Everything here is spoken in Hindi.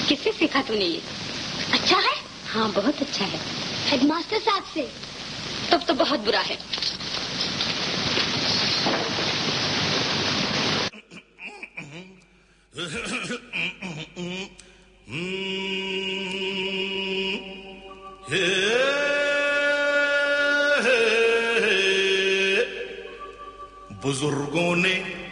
किससे सीखा तूने ये? अच्छा है? हाँ, बहुत अच्छा है। हेडमास्टर साहब से? तब तो बहुत बुरा है। बुजुर्गों ने